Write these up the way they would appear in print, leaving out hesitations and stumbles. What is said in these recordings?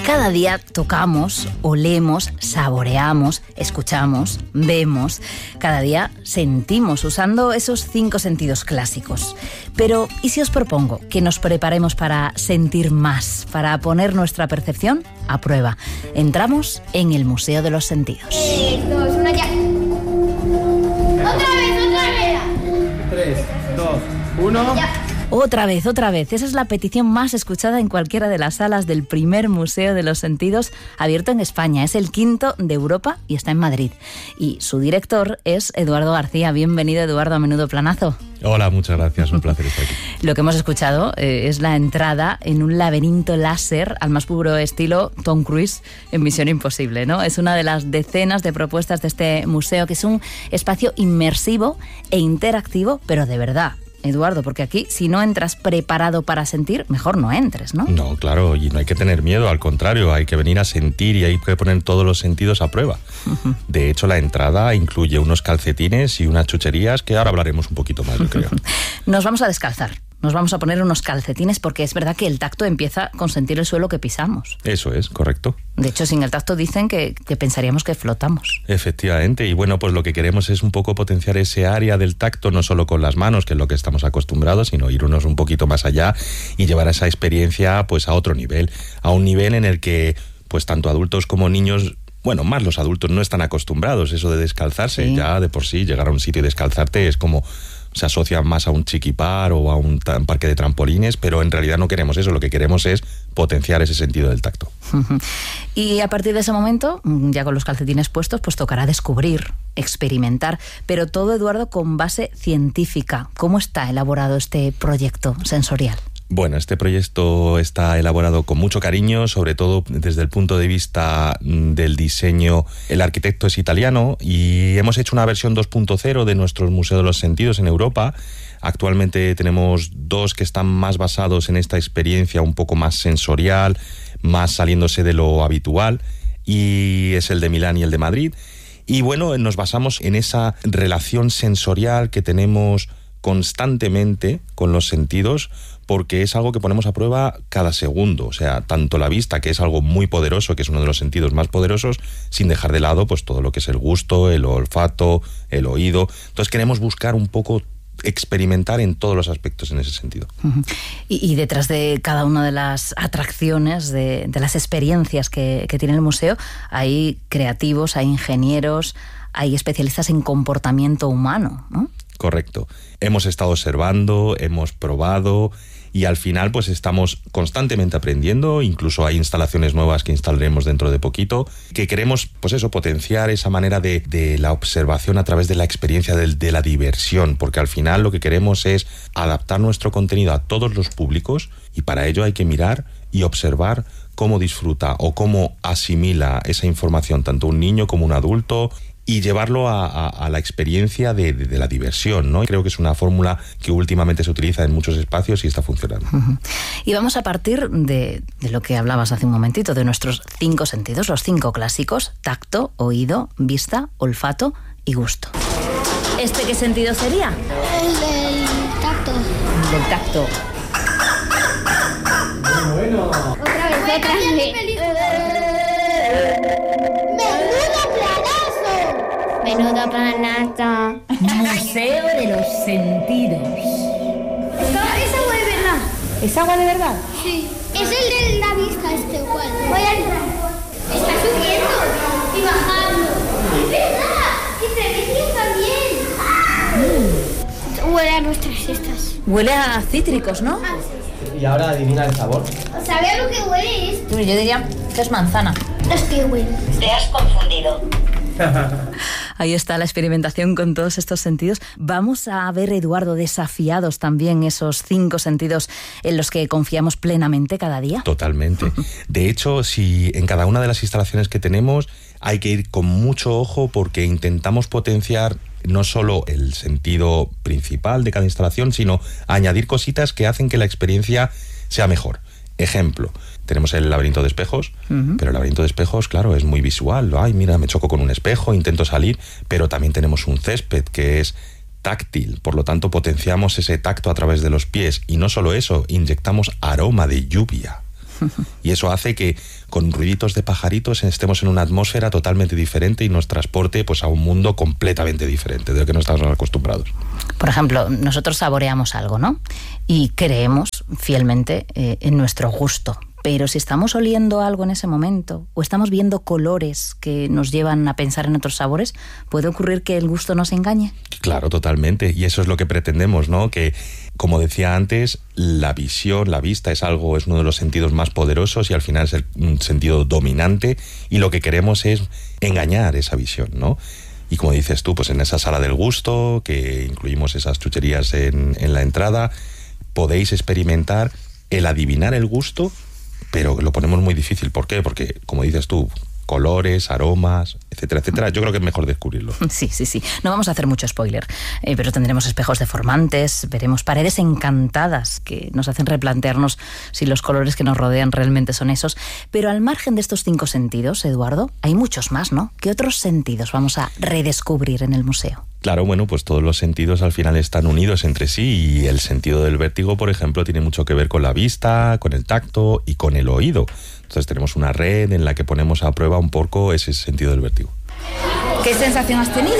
Cada día tocamos, olemos, saboreamos, escuchamos, vemos. Cada día sentimos usando esos 5 sentidos clásicos. Pero, ¿y si os propongo que nos preparemos para sentir más, para poner nuestra percepción a prueba? Entramos en el Museo de los Sentidos. 3, 2, 1, ya. ¡Otra vez! 3, 2, 1... Ya. Otra vez. Esa es la petición más escuchada en cualquiera de las salas del primer Museo de los Sentidos abierto en España. Es el 5º de Europa y está en Madrid. Y su director es Eduardo García. Bienvenido, Eduardo, a Menudo Planazo. Hola, muchas gracias. Un placer estar aquí. Lo que hemos escuchado es la entrada en un laberinto láser al más puro estilo Tom Cruise en Misión Imposible, ¿no? Es una de las decenas de propuestas de este museo, que es un espacio inmersivo e interactivo, pero de verdad. Eduardo, porque aquí, si no entras preparado para sentir, mejor no entres, ¿no? No, claro, y no hay que tener miedo, al contrario, hay que venir a sentir y hay que poner todos los sentidos a prueba. De hecho, la entrada incluye unos calcetines y unas chucherías que ahora hablaremos un poquito más, yo creo. Nos vamos a descalzar. Nos vamos a poner unos calcetines porque es verdad que el tacto empieza con sentir el suelo que pisamos. Eso es, correcto. De hecho, sin el tacto dicen que pensaríamos que flotamos. Efectivamente, y bueno, pues lo que queremos es un poco potenciar ese área del tacto, no solo con las manos, que es lo que estamos acostumbrados, sino irnos un poquito más allá y llevar esa experiencia pues a otro nivel, a un nivel en el que pues tanto adultos como niños, bueno, más los adultos no están acostumbrados, eso de descalzarse, sí. Ya de por sí llegar a un sitio y descalzarte es como... se asocia más a un chiquipar o a un parque de trampolines, pero en realidad no queremos eso, lo que queremos es potenciar ese sentido del tacto. Y a partir de ese momento, ya con los calcetines puestos, pues tocará descubrir, experimentar, pero todo, Eduardo, con base científica. ¿Cómo está elaborado este proyecto sensorial? Bueno, este proyecto está elaborado con mucho cariño, sobre todo desde el punto de vista del diseño. El arquitecto es italiano y hemos hecho una versión 2.0 de nuestros Museos de los Sentidos en Europa. Actualmente tenemos 2 que están más basados en esta experiencia un poco más sensorial, más saliéndose de lo habitual, y es el de Milán y el de Madrid. Y bueno, nos basamos en esa relación sensorial que tenemos constantemente con los sentidos, porque es algo que ponemos a prueba cada segundo, o sea, tanto la vista, que es algo muy poderoso, que es uno de los sentidos más poderosos, sin dejar de lado pues todo lo que es el gusto, el olfato, el oído. Entonces queremos buscar un poco experimentar en todos los aspectos en ese sentido. Y detrás de cada una de las atracciones, de las experiencias que tiene el museo, hay creativos, hay ingenieros, hay especialistas en comportamiento humano, ¿no? Correcto. Hemos estado observando, hemos probado y al final pues estamos constantemente aprendiendo. Incluso hay instalaciones nuevas que instalaremos dentro de poquito, que queremos pues eso, potenciar esa manera de la observación a través de la experiencia de la diversión, porque al final lo que queremos es adaptar nuestro contenido a todos los públicos, y para ello hay que mirar y observar cómo disfruta o cómo asimila esa información tanto un niño como un adulto, y llevarlo a la experiencia de la diversión, ¿no? Y creo que es una fórmula que últimamente se utiliza en muchos espacios y está funcionando. Y vamos a partir de lo que hablabas hace un momentito, de nuestros 5 sentidos, los 5 clásicos: tacto, oído, vista, olfato y gusto. ¿Este qué sentido sería? El del tacto. Del tacto. Muy bueno. Otra vez. Menudo planazo. Museo de los Sentidos. Es agua de verdad. ¿Es agua de verdad? Sí. Es el de la vista igual. Voy a entrar. Está subiendo y bajando. Es verdad. Y también. Huele a nuestras cestas. Huele a cítricos, ¿no? Y ahora adivina el sabor. ¿Sabe a lo que huele esto? Yo diría que es manzana. Es que huele. Te has confundido. Ahí está la experimentación con todos estos sentidos. Vamos a ver, Eduardo, desafiados también esos 5 sentidos en los que confiamos plenamente cada día. Totalmente. De hecho, si en cada una de las instalaciones que tenemos hay que ir con mucho ojo, porque intentamos potenciar no solo el sentido principal de cada instalación, sino añadir cositas que hacen que la experiencia sea mejor. Ejemplo, tenemos el laberinto de espejos, pero el laberinto de espejos, claro, es muy visual. Ay, mira, me choco con un espejo, intento salir, pero también tenemos un césped que es táctil, por lo tanto potenciamos ese tacto a través de los pies, y no solo eso, inyectamos aroma de lluvia. Y eso hace que con ruiditos de pajaritos estemos en una atmósfera totalmente diferente y nos transporte pues a un mundo completamente diferente de lo que no estamos acostumbrados. Por ejemplo, nosotros saboreamos algo, ¿no? Y creemos fielmente en nuestro gusto. Pero si estamos oliendo algo en ese momento o estamos viendo colores que nos llevan a pensar en otros sabores, ¿puede ocurrir que el gusto nos engañe? Claro, totalmente. Y eso es lo que pretendemos, ¿no? Que, como decía antes, la visión, la vista es uno de los sentidos más poderosos y al final es un sentido dominante y lo que queremos es engañar esa visión, ¿no? Y como dices tú, pues en esa sala del gusto, que incluimos esas chucherías en la entrada, podéis experimentar el adivinar el gusto, pero lo ponemos muy difícil. ¿Por qué? Porque, como dices tú, colores, aromas, etcétera, etcétera. Yo creo que es mejor descubrirlo. Sí. No vamos a hacer mucho spoiler, pero tendremos espejos deformantes, veremos paredes encantadas que nos hacen replantearnos si los colores que nos rodean realmente son esos. Pero al margen de estos 5 sentidos, Eduardo, hay muchos más, ¿no? ¿Qué otros sentidos vamos a redescubrir en el museo? Claro, bueno, pues todos los sentidos al final están unidos entre sí y el sentido del vértigo, por ejemplo, tiene mucho que ver con la vista, con el tacto y con el oído. Entonces tenemos una red en la que ponemos a prueba un poco ese sentido del vértigo. ¿Qué sensación has tenido?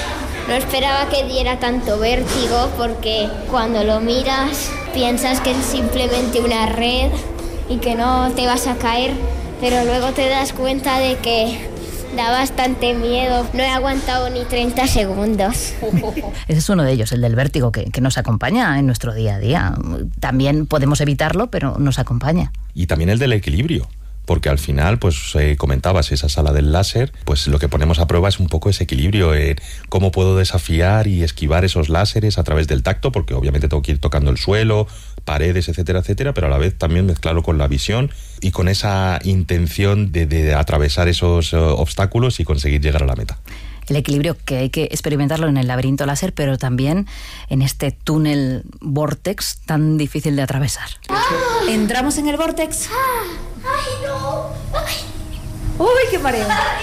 No esperaba que diera tanto vértigo porque cuando lo miras piensas que es simplemente una red y que no te vas a caer, pero luego te das cuenta de que da bastante miedo. No he aguantado ni 30 segundos. Ese es uno de ellos, el del vértigo, que nos acompaña en nuestro día a día. También podemos evitarlo, pero nos acompaña. Y también el del equilibrio, porque al final, pues comentabas esa sala del láser, pues lo que ponemos a prueba es un poco ese equilibrio, cómo puedo desafiar y esquivar esos láseres a través del tacto, porque obviamente tengo que ir tocando el suelo, paredes, etcétera, etcétera, pero a la vez también mezclarlo con la visión y con esa intención de atravesar esos obstáculos y conseguir llegar a la meta. El equilibrio que hay que experimentarlo en el laberinto láser, pero también en este túnel vortex tan difícil de atravesar. ¿Entramos en el vortex? ¡Ay, no! ¡Ay! ¡Uy, qué mareo!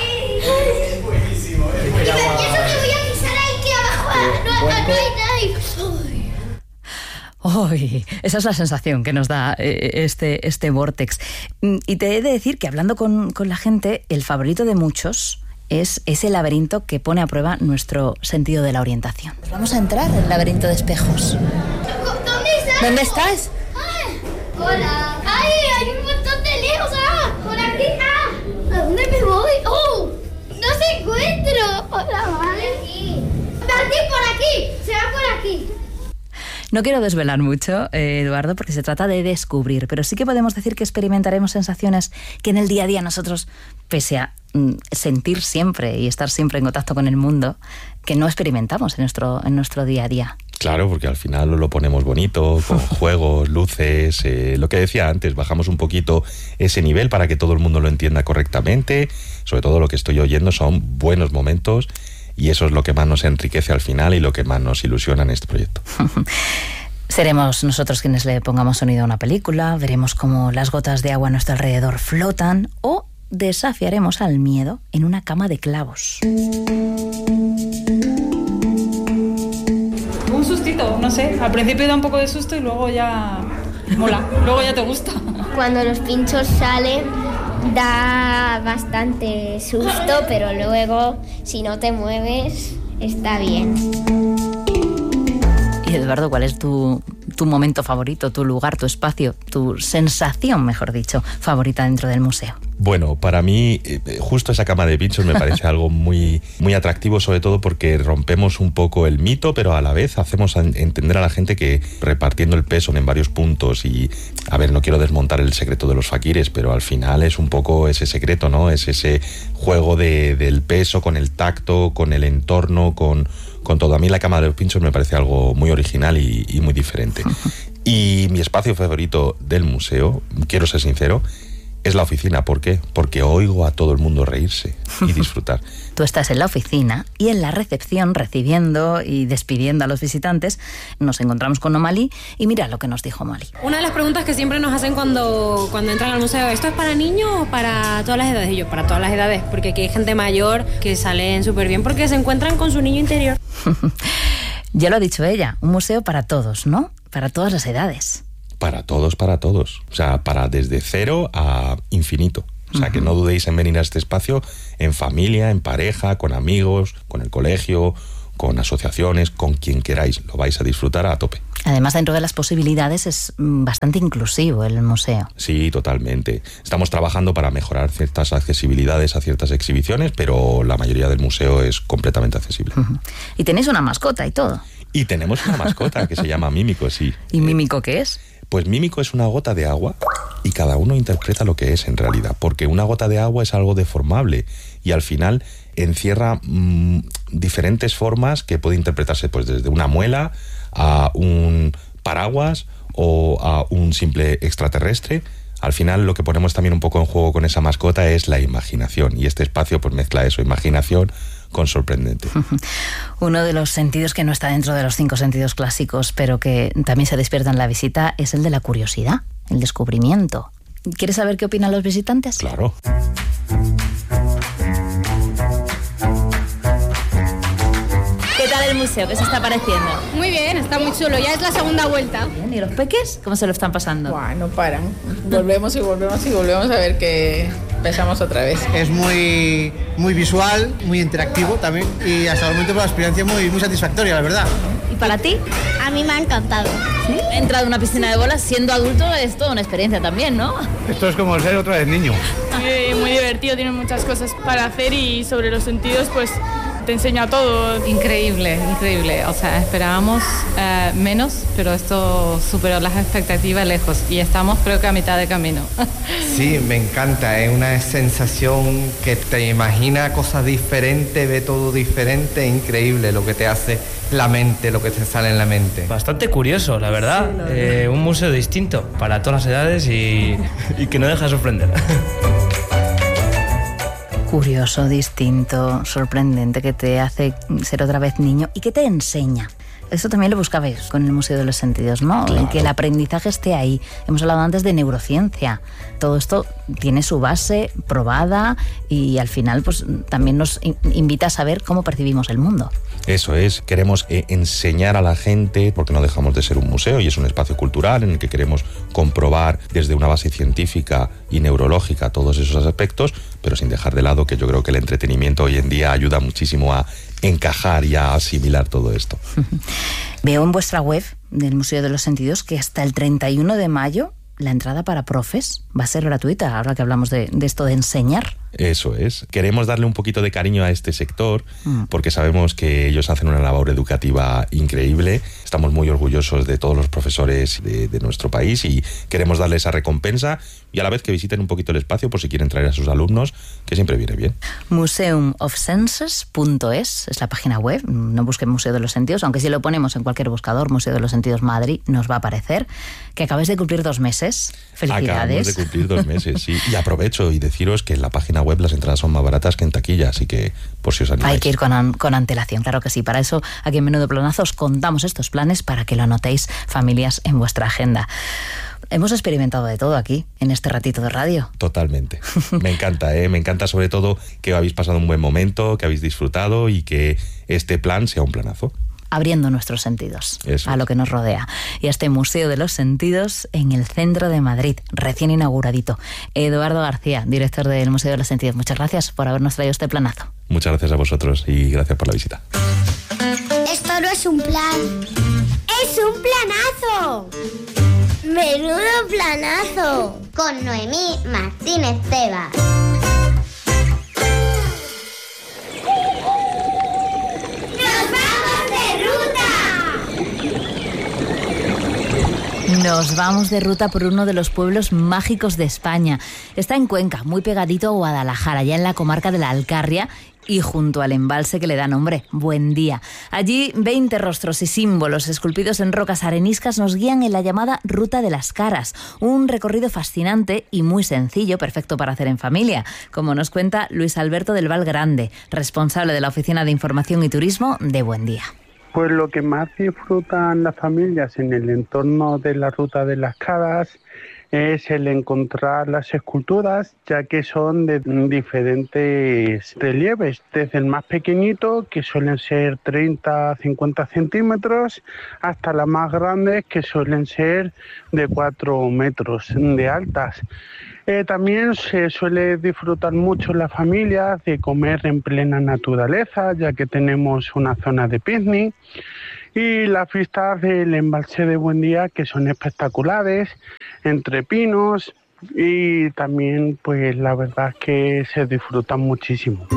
Es buenísimo. Y eso que voy a pisar ahí que abajo no hay nadie. ¡Uy! Esa es la sensación que nos da este vortex. Y te he de decir que hablando con la gente, el favorito de muchos es ese laberinto que pone a prueba nuestro sentido de la orientación. Pues vamos a entrar en el laberinto de espejos. ¿Dónde estás? ¿Dónde estás? Ay, hola. ¡Ay, hay un montón de lejos! ¡Ah! ¡Por aquí! ¡Ah! ¿A dónde me voy? ¡Oh! ¡No te encuentro! Hola, vale. Martín, por aquí. Se va por aquí. No quiero desvelar mucho, Eduardo, porque se trata de descubrir, pero sí que podemos decir que experimentaremos sensaciones que en el día a día nosotros, pese a sentir siempre y estar siempre en contacto con el mundo, que no experimentamos en nuestro día a día. Claro, porque al final lo ponemos bonito, con juegos, luces, lo que decía antes, bajamos un poquito ese nivel para que todo el mundo lo entienda correctamente. Sobre todo lo que estoy oyendo son buenos momentos y eso es lo que más nos enriquece al final y lo que más nos ilusiona en este proyecto. Seremos nosotros quienes le pongamos sonido a una película, veremos cómo las gotas de agua a nuestro alrededor flotan o desafiaremos al miedo en una cama de clavos. Un sustito, no sé, al principio da un poco de susto y luego ya mola, luego ya te gusta. Cuando los pinchos salen da bastante susto, pero luego si no te mueves está bien. Y Eduardo, ¿cuál es tu momento favorito, tu lugar, tu espacio, tu sensación, mejor dicho, favorita dentro del museo? Bueno, para mí justo esa cama de pinchos me parece algo muy, muy atractivo, sobre todo porque rompemos un poco el mito, pero a la vez hacemos entender a la gente que repartiendo el peso en varios puntos y, a ver, no quiero desmontar el secreto de los faquires, pero al final es un poco ese secreto, ¿no? Es ese juego del peso con el tacto, con el entorno, con todo. A mí la cama de pinchos me parece algo muy original y muy diferente. Y mi espacio favorito del museo, quiero ser sincero, es la oficina. ¿Por qué? Porque oigo a todo el mundo reírse y disfrutar. Tú estás en la oficina y en la recepción, recibiendo y despidiendo a los visitantes, nos encontramos con Omali y mira lo que nos dijo Omali. Una de las preguntas que siempre nos hacen cuando entran al museo, ¿esto es para niños o para todas las edades? Y yo, para todas las edades, porque aquí hay gente mayor que salen súper bien porque se encuentran con su niño interior. Ya lo ha dicho ella, un museo para todos, ¿no? Para todas las edades. Para todos, para todos. O sea, para desde 0 a infinito. O sea, que no dudéis en venir a este espacio en familia, en pareja, con amigos, con el colegio, con asociaciones, con quien queráis. Lo vais a disfrutar a tope. Además, dentro de las posibilidades es bastante inclusivo el museo. Sí, totalmente. Estamos trabajando para mejorar ciertas accesibilidades a ciertas exhibiciones, pero la mayoría del museo es completamente accesible. Y tenéis una mascota y todo. Y tenemos una mascota que se llama Mímico, sí. ¿Y Mímico qué es? Pues Mímico es una gota de agua y cada uno interpreta lo que es en realidad, porque una gota de agua es algo deformable y al final encierra diferentes formas que puede interpretarse pues desde una muela a un paraguas o a un simple extraterrestre. Al final lo que ponemos también un poco en juego con esa mascota es la imaginación, y este espacio pues mezcla eso, imaginación con sorprendente. Uno de los sentidos que no está dentro de los 5 sentidos clásicos, pero que también se despierta en la visita, es el de la curiosidad, el descubrimiento. ¿Quieres saber qué opinan los visitantes? Claro. ¿Qué tal el museo? ¿Qué se está pareciendo? Muy bien, está muy chulo. Ya es la segunda vuelta. Bien, ¿y los peques? ¿Cómo se lo están pasando? Buah, no paran. Volvemos y volvemos y volvemos a ver que empezamos otra vez. Es muy visual, muy interactivo también, y hasta el momento la experiencia es muy satisfactoria, la verdad. ¿Y para ti? A mí me ha encantado. ¿Sí? Entrar a una piscina de bolas siendo adulto es toda una experiencia también, ¿no? Esto es como ser otra vez niño. Muy divertido, tiene muchas cosas para hacer y sobre los sentidos pues te enseña todo. Increíble, increíble. O sea, esperábamos menos, pero esto superó las expectativas lejos y estamos creo que a mitad de camino. Sí, me encanta, es una sensación que te imagina cosas diferentes, ve todo diferente, increíble lo que te hace la mente, lo que te sale en la mente. Bastante curioso, la verdad. Un museo distinto para todas las edades y que no deja de sorprender. Curioso, distinto, sorprendente, que te hace ser otra vez niño y que te enseña. Eso también lo buscabais con el Museo de los Sentidos, ¿no? Claro. El que el aprendizaje esté ahí. Hemos hablado antes de neurociencia. Todo esto tiene su base probada y al final pues también nos invita a saber cómo percibimos el mundo. Eso es, queremos enseñar a la gente, porque no dejamos de ser un museo y es un espacio cultural en el que queremos comprobar desde una base científica y neurológica todos esos aspectos, pero sin dejar de lado que yo creo que el entretenimiento hoy en día ayuda muchísimo a encajar y a asimilar todo esto. Veo en vuestra web del Museo de los Sentidos que hasta el 31 de mayo la entrada para profes va a ser gratuita, ahora que hablamos de esto de enseñar. Eso es. Queremos darle un poquito de cariño a este sector porque sabemos que ellos hacen una labor educativa increíble. Estamos muy orgullosos de todos los profesores de nuestro país y queremos darle esa recompensa y a la vez que visiten un poquito el espacio por si quieren traer a sus alumnos, que siempre viene bien. Museumofsenses.es es la página web. No busquen Museo de los Sentidos, aunque si lo ponemos en cualquier buscador, Museo de los Sentidos Madrid, nos va a aparecer. Que acabáis de cumplir 2 meses. Felicidades. Acabamos de cumplir 2 meses, sí. Y aprovecho y deciros que en la página web las entradas son más baratas que en taquilla, así que por si os animáis. Hay que ir con antelación, claro que sí. Para eso, aquí en Menudo Planazo os contamos estos planes para que lo anotéis, familias, en vuestra agenda. Hemos experimentado de todo aquí, en este ratito de radio. Totalmente. Me encanta, me encanta sobre todo que habéis pasado un buen momento, que habéis disfrutado y que este plan sea un planazo. Abriendo nuestros sentidos Eso a lo que nos rodea. Y a este Museo de los Sentidos en el centro de Madrid, recién inauguradito. Eduardo García, director del Museo de los Sentidos, muchas gracias por habernos traído este planazo. Muchas gracias a vosotros y gracias por la visita. Esto no es un plan, es un planazo. Menudo planazo. Con Noemí Martínez Tebas. Nos vamos de ruta por uno de los pueblos mágicos de España. Está en Cuenca, muy pegadito a Guadalajara, ya en la comarca de la Alcarria y junto al embalse que le da nombre, Buendía. Allí 20 rostros y símbolos esculpidos en rocas areniscas nos guían en la llamada Ruta de las Caras. Un recorrido fascinante y muy sencillo, perfecto para hacer en familia, como nos cuenta Luis Alberto del Val Grande, responsable de la Oficina de Información y Turismo de Buendía. Pues lo que más disfrutan las familias en el entorno de la Ruta de las Caras es el encontrar las esculturas, ya que son de diferentes relieves, desde el más pequeñito, que suelen ser 30-50 centímetros, hasta las más grandes, que suelen ser de 4 metros de altas. También se suele disfrutar mucho en la familia de comer en plena naturaleza, ya que tenemos una zona de picnic. Y las vistas del embalse de Buendía, que son espectaculares, entre pinos, y también pues la verdad es que se disfrutan muchísimo.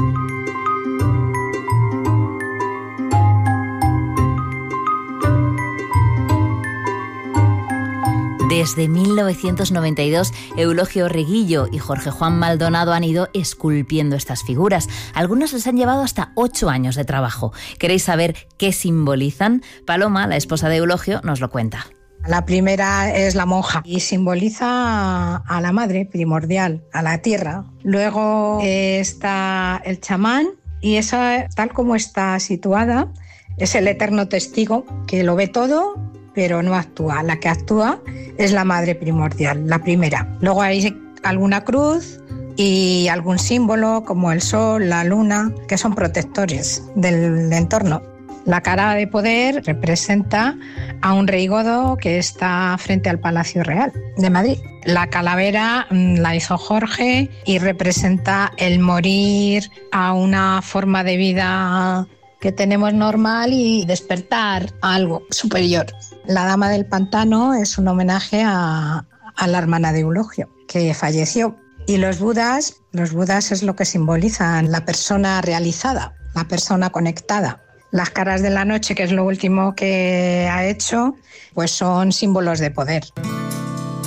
Desde 1992, Eulogio Reguillo y Jorge Juan Maldonado han ido esculpiendo estas figuras. Algunas les han llevado hasta 8 años de trabajo. ¿Queréis saber qué simbolizan? Paloma, la esposa de Eulogio, nos lo cuenta. La primera es la monja y simboliza a la madre primordial, a la tierra. Luego está el chamán y esa, tal como está situada, es el eterno testigo que lo ve todo, pero no actúa. La que actúa es la madre primordial, la primera. Luego hay alguna cruz y algún símbolo como el sol, la luna, que son protectores del entorno. La cara de poder representa a un rey godo que está frente al Palacio Real de Madrid. La calavera la hizo Jorge y representa el morir a una forma de vida que tenemos normal y despertar a algo superior. La Dama del Pantano es un homenaje a la hermana de Eulogio, que falleció. Y los budas es lo que simbolizan la persona realizada, la persona conectada. Las caras de la noche, que es lo último que ha hecho, pues son símbolos de poder.